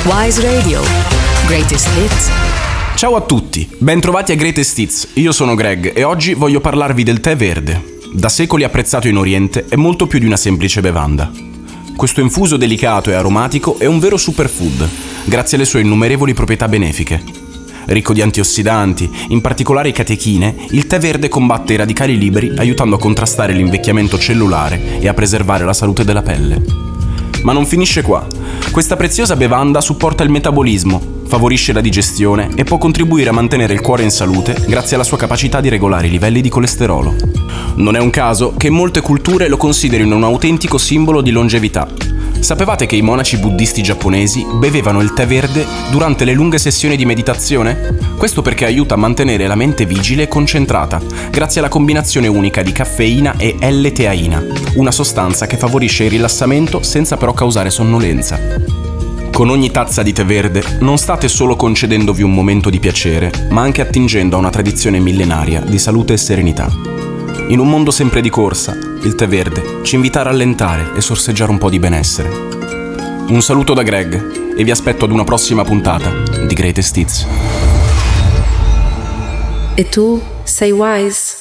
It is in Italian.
Wise Radio. Greatest Hits. Ciao a tutti, bentrovati a Greatest Hits. Io sono Greg e oggi voglio parlarvi del tè verde. Da secoli apprezzato in Oriente, è molto più di una semplice bevanda. Questo infuso delicato e aromatico è un vero superfood, grazie alle sue innumerevoli proprietà benefiche. Ricco di antiossidanti, in particolare catechine, il tè verde combatte i radicali liberi aiutando a contrastare l'invecchiamento cellulare e a preservare la salute della pelle. Ma non finisce qua. Questa preziosa bevanda supporta il metabolismo, favorisce la digestione e può contribuire a mantenere il cuore in salute grazie alla sua capacità di regolare i livelli di colesterolo. Non è un caso che molte culture lo considerino un autentico simbolo di longevità. Sapevate che i monaci buddisti giapponesi bevevano il tè verde durante le lunghe sessioni di meditazione? Questo perché aiuta a mantenere la mente vigile e concentrata, grazie alla combinazione unica di caffeina e L-teaina, una sostanza che favorisce il rilassamento senza però causare sonnolenza. Con ogni tazza di tè verde non state solo concedendovi un momento di piacere, ma anche attingendo a una tradizione millenaria di salute e serenità. In un mondo sempre di corsa, il tè verde ci invita a rallentare e sorseggiare un po' di benessere. Un saluto da Greg e vi aspetto ad una prossima puntata di Greatest Hits. E tu sei wise?